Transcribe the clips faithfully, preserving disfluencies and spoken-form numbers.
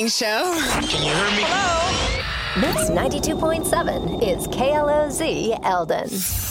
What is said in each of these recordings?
morning show. Can you hear me? Hello? Mix ninety-two point seven is K L O Z Eldon.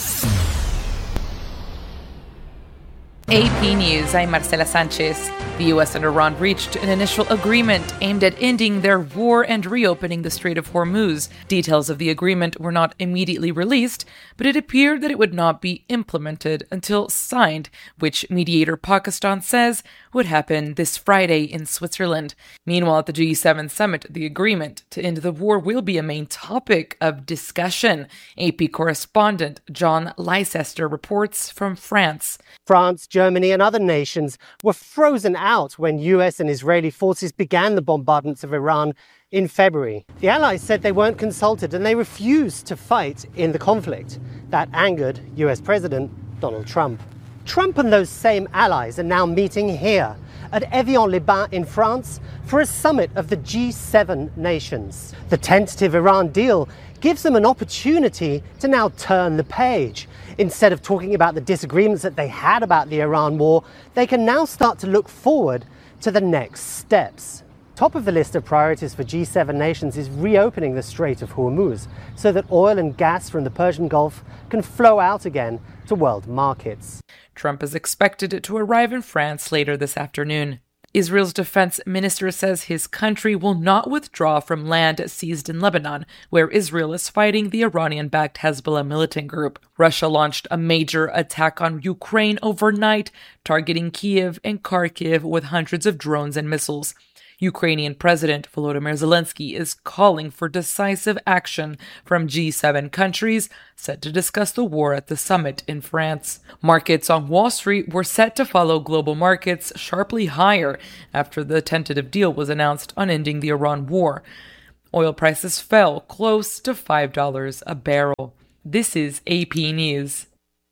A P News, I'm Marcela Sanchez. The U S and Iran reached an initial agreement aimed at ending their war and reopening the Strait of Hormuz. Details of the agreement were not immediately released, but it appeared that it would not be implemented until signed, which mediator Pakistan says would happen this Friday in Switzerland. Meanwhile, at the G seven summit, the agreement to end the war will be a main topic of discussion. A P correspondent John Leicester reports from France. France, Germany and other nations were frozen out when U S and Israeli forces began the bombardments of Iran in February. The Allies said they weren't consulted and they refused to fight in the conflict. That angered U S President Donald Trump. Trump and those same allies are now meeting here at Evian-les-Bains in France for a summit of the G seven nations. The tentative Iran deal gives them an opportunity to now turn the page. Instead of talking about the disagreements that they had about the Iran war, they can now start to look forward to the next steps. Top of the list of priorities for G seven nations is reopening the Strait of Hormuz so that oil and gas from the Persian Gulf can flow out again to world markets. Trump is expected to arrive in France later this afternoon. Israel's defense minister says his country will not withdraw from land seized in Lebanon, where Israel is fighting the Iranian-backed Hezbollah militant group. Russia launched a major attack on Ukraine overnight, targeting Kyiv and Kharkiv with hundreds of drones and missiles. Ukrainian President Volodymyr Zelensky is calling for decisive action from G seven countries set to discuss the war at the summit in France. Markets on Wall Street were set to follow global markets sharply higher after the tentative deal was announced on ending the Iran war. Oil prices fell close to five dollars a barrel. This is A P News.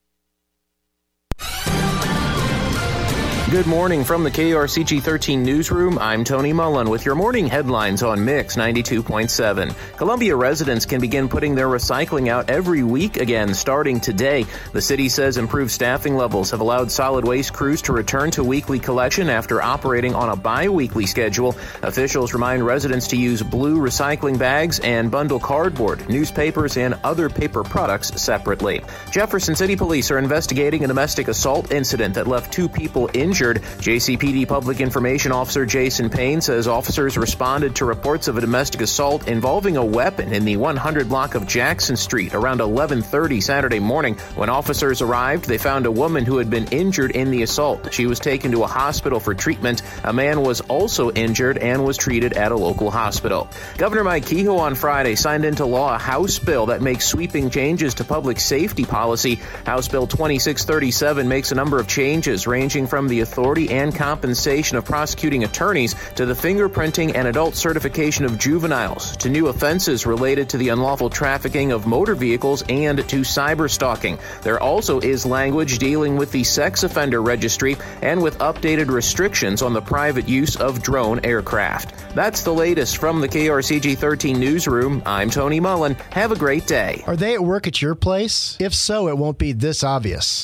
Good morning from the K R C G thirteen newsroom. I'm Tony Mullen with your morning headlines on Mix ninety-two point seven. Columbia residents can begin putting their recycling out every week again starting today. The city says improved staffing levels have allowed solid waste crews to return to weekly collection after operating on a bi-weekly schedule. Officials remind residents to use blue recycling bags and bundle cardboard, newspapers, and other paper products separately. Jefferson City Police are investigating a domestic assault incident that left two people injured. J C P D Public Information Officer Jason Payne says officers responded to reports of a domestic assault involving a weapon in the one hundred block of Jackson Street around eleven thirty Saturday morning. When officers arrived, they found a woman who had been injured in the assault. She was taken to a hospital for treatment. A man was also injured and was treated at a local hospital. Governor Mike Kehoe on Friday signed into law a House bill that makes sweeping changes to public safety policy. House Bill twenty-six thirty-seven makes a number of changes ranging from the authority and compensation of prosecuting attorneys to the fingerprinting and adult certification of juveniles, to new offenses related to the unlawful trafficking of motor vehicles and to cyber stalking. There also is language dealing with the sex offender registry and with updated restrictions on the private use of drone aircraft. That's the latest from the K R C G thirteen newsroom. I'm Tony Mullen. Have a great day. Are they at work at your place? If so, it won't be this obvious.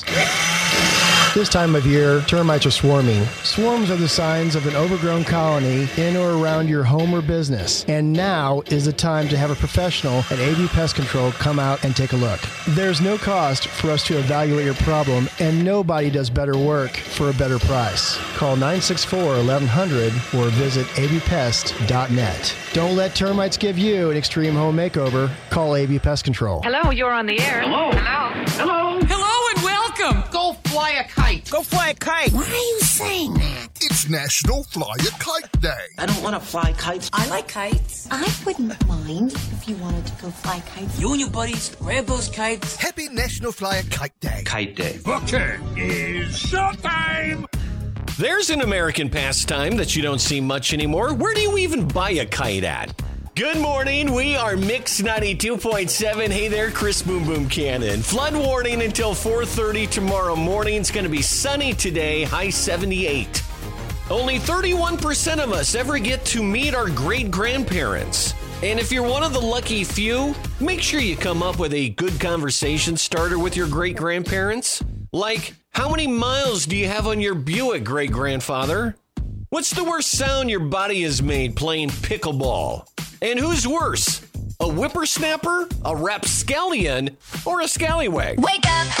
This time of year, termites are swarming. Swarms are the signs of an overgrown colony in or around your home or business. And now is the time to have a professional at A V Pest Control come out and take a look. There's no cost for us to evaluate your problem, and nobody does better work for a better price. Call nine six four, eleven hundred or visit a v pest dot net. Don't let termites give you an extreme home makeover. Call A V Pest Control. Hello, you're on the air. Hello. Hello. Hello. Hello and welcome. Go fly a kite. Go fly a kite. Why are you saying that? It's National Fly a Kite Day. I don't want to fly kites. I like kites. I wouldn't mind if you wanted to go fly kites. You and your buddies grab those kites. Happy National Fly a Kite Day. Kite Day. Okay, it's showtime. There's an American pastime that you don't see much anymore. Where do you even buy a kite at? Good morning, we are Mix ninety-two point seven. Hey there, Chris Boom Boom Cannon. Flood warning until four thirty tomorrow morning. It's going to be sunny today, high seventy-eight. Only thirty-one percent of us ever get to meet our great-grandparents. And if you're one of the lucky few, make sure you come up with a good conversation starter with your great-grandparents. Like, how many miles do you have on your Buick, great-grandfather? What's the worst sound your body has made playing pickleball? And who's worse? A whippersnapper, a rapscallion, or a scallywag? Wake up!